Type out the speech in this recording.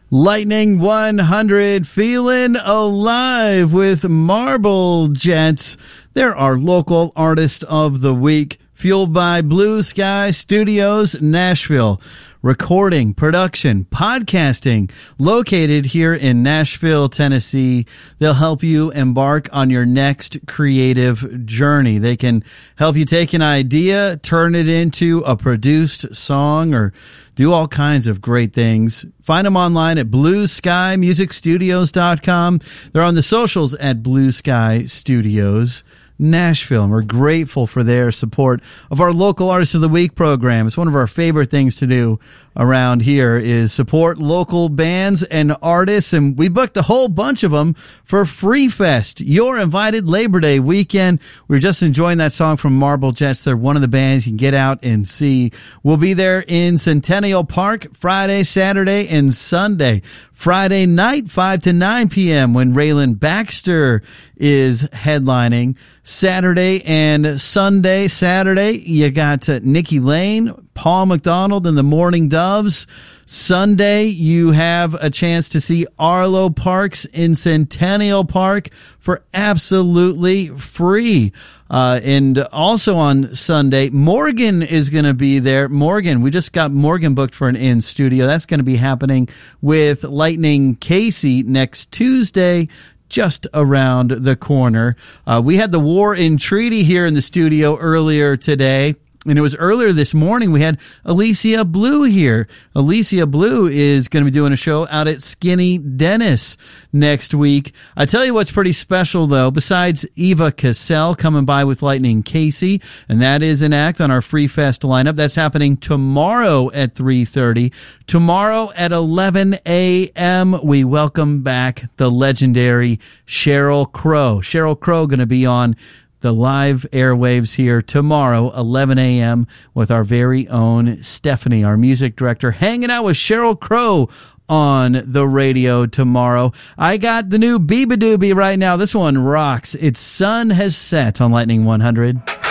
Lightning 100, feeling alive with Marble Jets. They're our local artist of the week, fueled by Blue Sky Studios, Nashville. Recording, production, podcasting, located here in Nashville, Tennessee. They'll help you embark on your next creative journey. They can help you take an idea, turn it into a produced song, or do all kinds of great things. Find them online at blueskymusicstudios.com. They're on the socials at Blue Sky Studios Nashville, and we're grateful for their support of our Local Artist of the Week program. It's one of our favorite things to do around here is support local bands and artists, and we booked a whole bunch of them for Free Fest. You're invited Labor Day weekend. We were just enjoying that song from Marble Jets. They're one of the bands you can get out and see. We'll be there in Centennial Park Friday, Saturday, and Sunday. Friday night, 5 to 9 p.m. when Raylan Baxter is headlining. Saturday and Sunday. Saturday, you got Nikki Lane, Paul McDonald, and the Morning Doves. Sunday, you have a chance to see Arlo Parks in Centennial Park for absolutely free. And also on Sunday, Morgan is going to be there. Morgan, we just got Morgan booked for an in-studio. That's going to be happening with Lightning Casey next Tuesday, just around the corner. We had the War and Treaty here in the studio earlier today. And it was earlier this morning we had Alicia Blue here. Alicia Blue is going to be doing a show out at Skinny Dennis next week. I tell you what's pretty special, though, besides Eva Cassell coming by with Lightning Casey, and that is an act on our Free Fest lineup. That's happening tomorrow at 3:30. Tomorrow at 11 a.m., we welcome back the legendary Sheryl Crow. Sheryl Crow going to be on the live airwaves here tomorrow, 11 a.m., with our very own Stephanie, our music director, hanging out with Sheryl Crow on the radio tomorrow. I got the new Beabadoobie right now. This one rocks. Its sun has set on Lightning 100.